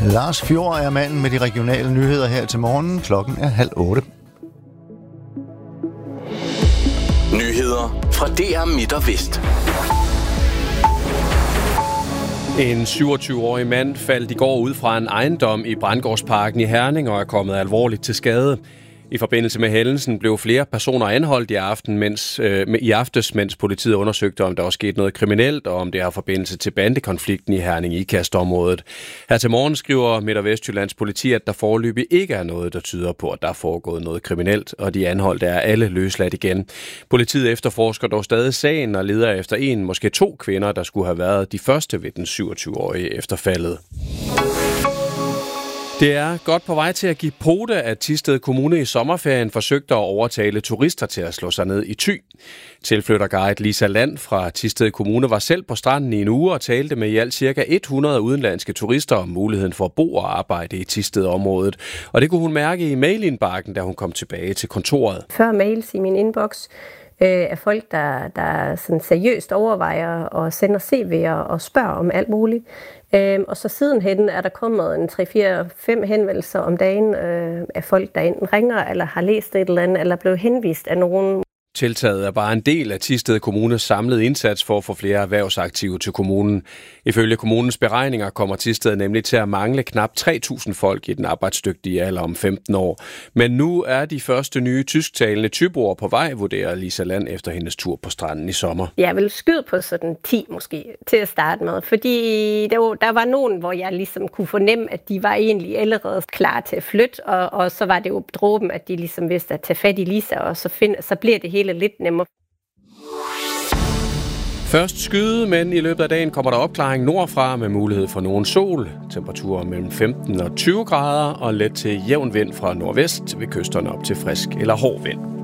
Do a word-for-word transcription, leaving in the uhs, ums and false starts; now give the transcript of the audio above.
Lars Fjord er manden med de regionale nyheder her til morgen. Klokken er halv otte. Nyheder fra D R Midt og Vest. En syvogtyve-årig mand faldt i går ud fra en ejendom i Brandgårdsparken i Herning og er kommet alvorligt til skade. I forbindelse med hændelsen blev flere personer anholdt i aften, mens, øh, i aftes, mens politiet undersøgte, om der var sket noget kriminelt, og om det har forbindelse til bandekonflikten i Herning-Ikast-området. Her til morgen skriver Midt- og Vestjyllands politi, at der foreløbig ikke er noget, der tyder på, at der er foregået noget kriminelt, og de anholdte er alle løsladt igen. Politiet efterforsker dog stadig sagen og leder efter en, måske to kvinder, der skulle have været de første ved den syvogtyve-årige efter faldet. Det er godt på vej til at give pote, at Thisted Kommune i sommerferien forsøgte at overtale turister til at slå sig ned i Thy. Tilflytterguide Lisa Land fra Thisted Kommune var selv på stranden i en uge og talte med i alt ca. hundrede udenlandske turister om muligheden for at bo og arbejde i Thisted-området. Og det kunne hun mærke i mailindbakken, da hun kom tilbage til kontoret. Før mails i min inbox af øh, folk, der, der sådan seriøst overvejer og sender C V'er og spørger om alt muligt. Øh, og så sidenhen er der kommet en tre, fire, fem henvendelser om dagen øh, af folk, der enten ringer eller har læst et eller andet, eller blevet henvist af nogen. Tiltaget er bare en del af Thisted Kommunes samlede indsats for at få flere erhvervsaktive til kommunen. Ifølge kommunens beregninger kommer Thisted nemlig til at mangle knap tre tusind folk i den arbejdsdygtige alder om femten år. Men nu er de første nye tysktalende thyboere på vej, vurderer Lisa Land efter hendes tur på stranden i sommer. Jeg vil skyde på sådan ti måske til at starte med, fordi der var, der var nogen, hvor jeg ligesom kunne fornemme, at de var egentlig allerede klar til at flytte, og, og så var det jo dråben, at de ligesom vidste at tage fat i Lisa, og så, find, så bliver det hele lidt nemmere. Først skyde, men i løbet af dagen kommer der opklaring nordfra med mulighed for nogen sol. Temperaturer mellem femten og tyve grader og let til jævn vind fra nordvest ved kysterne op til frisk eller hård vind.